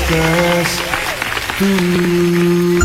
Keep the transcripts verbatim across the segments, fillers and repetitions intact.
estás tú.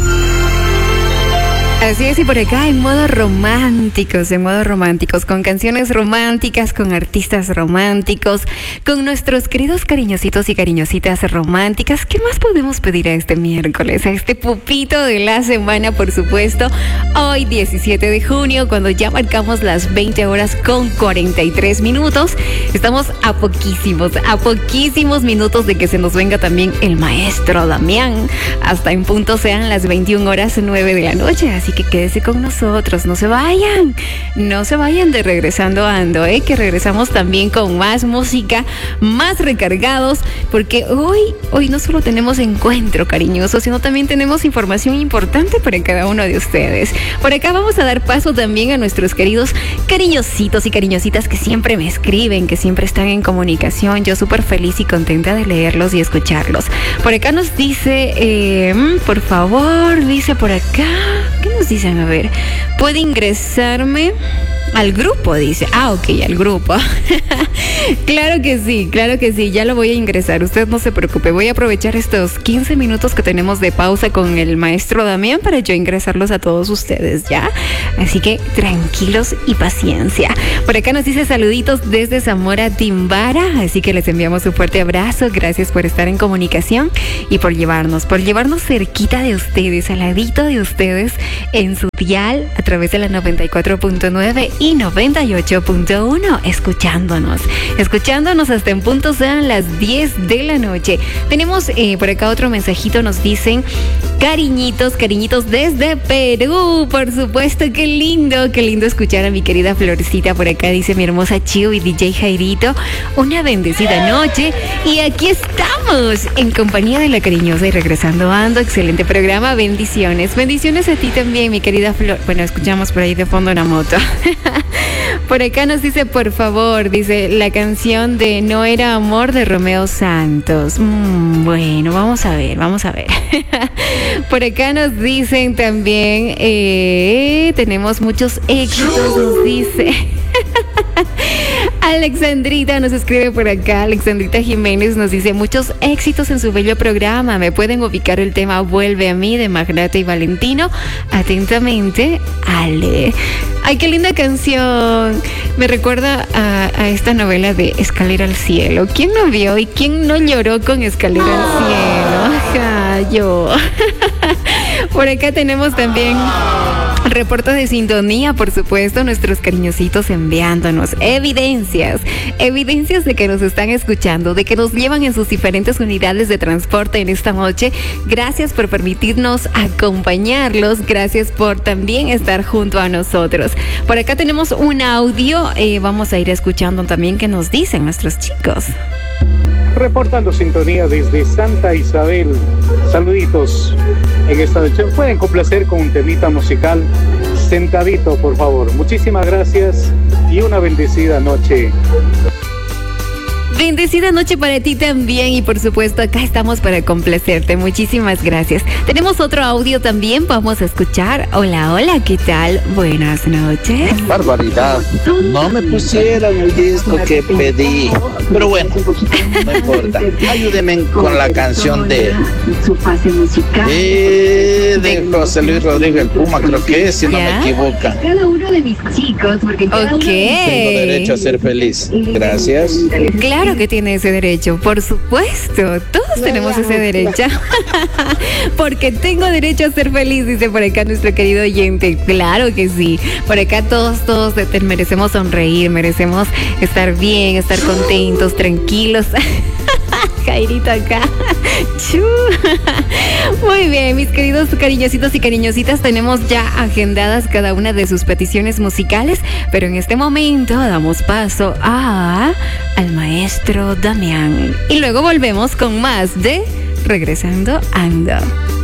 Así es, y por acá en modo románticos, en modo románticos, con canciones románticas, con artistas románticos, con nuestros queridos cariñositos y cariñositas románticas. ¿Qué más podemos pedir a este miércoles, a este pupito de la semana, por supuesto? Hoy, diecisiete de junio, cuando ya marcamos las veinte horas con cuarenta y tres minutos, estamos a poquísimos, a poquísimos minutos de que se nos venga también el maestro Damián. Hasta en punto sean las veintiuna horas nueve de la noche, así que quédese con nosotros, no se vayan, no se vayan de Regresando Ando, ¿eh? Que regresamos también con más música, más recargados, porque hoy, hoy no solo tenemos encuentro cariñoso, sino también tenemos información importante para cada uno de ustedes. Por acá vamos a dar paso también a nuestros queridos cariñositos y cariñositas que siempre me escriben, que siempre están en comunicación. Yo súper feliz y contenta de leerlos y escucharlos. Por acá nos dice, eh, por favor, dice por acá, ¿qué nos dicen? A ver, ¿puede ingresarme al grupo? Dice, ah, ok, al grupo. Claro que sí, claro que sí, ya lo voy a ingresar, usted no se preocupe, voy a aprovechar estos quince minutos que tenemos de pausa con el maestro Damián para yo ingresarlos a todos ustedes, ¿ya? Así que tranquilos y paciencia. Por acá nos dice saluditos desde Zamora Timbara, así que les enviamos un fuerte abrazo, gracias por estar en comunicación y por llevarnos, por llevarnos cerquita de ustedes, al ladito de ustedes, en su dial, a través de la noventa y cuatro punto nueve y noventa y ocho punto uno, escuchándonos, escuchándonos hasta en punto sean las diez de la noche. Tenemos eh, por acá otro mensajito, nos dicen cariñitos, cariñitos desde Perú, por supuesto, qué lindo, qué lindo escuchar a mi querida Florcita. Por acá dice mi hermosa Chiu y D J Jairito, una bendecida noche, y aquí estamos en compañía de la cariñosa y Regresando Ando. Excelente programa, bendiciones, bendiciones a ti también, mi querida Flor. Bueno, escuchamos por ahí de fondo una moto. Por acá nos dice, por favor, dice la canción de No Era Amor de Romeo Santos. Mm, bueno, vamos a ver, vamos a ver. Por acá nos dicen también, eh, tenemos muchos éxitos, nos dice. Alexandrita nos escribe por acá, Alexandrita Jiménez nos dice, muchos éxitos en su bello programa, me pueden ubicar el tema Vuelve a mí de Magnate y Valentino, atentamente, Ale. Ay, qué linda canción, me recuerda a, a esta novela de Escalera al Cielo. ¿Quién no vio y quién no lloró con Escalera al Cielo? Ajá, yo. Por acá tenemos también reportes de sintonía, por supuesto, nuestros cariñositos enviándonos evidencias, evidencias de que nos están escuchando, de que nos llevan en sus diferentes unidades de transporte en esta noche. Gracias por permitirnos acompañarlos, gracias por también estar junto a nosotros. Por acá tenemos un audio, eh, vamos a ir escuchando también qué nos dicen nuestros chicos. Reportando sintonía desde Santa Isabel. Saluditos en esta noche. Pueden complacer con un temita musical. Sentadito, por favor. Muchísimas gracias y una bendecida noche. Bendecida noche para ti también, y por supuesto acá estamos para complacerte. Muchísimas gracias. Tenemos otro audio también, vamos a escuchar. Hola, hola, ¿qué tal? Buenas noches. Barbaridad, no me pusieron el disco que pedí, pero bueno, no importa. Ayúdenme con la canción de eh, de José Luis Rodríguez el Puma, creo que es, si no me equivoco. Cada uno de mis chicos, porque ok, tengo derecho a ser feliz. Gracias. Claro que tiene ese derecho, por supuesto, todos tenemos ese derecho. Porque tengo derecho a ser feliz, dice por acá nuestro querido oyente. Claro que sí, por acá todos, todos merecemos sonreír, merecemos estar bien, estar contentos, tranquilos. Jairito acá. Muy bien, mis queridos cariñositos y cariñositas, tenemos ya agendadas cada una de sus peticiones musicales, pero en este momento damos paso a al maestro Damián y luego volvemos con más de Regresando Ando.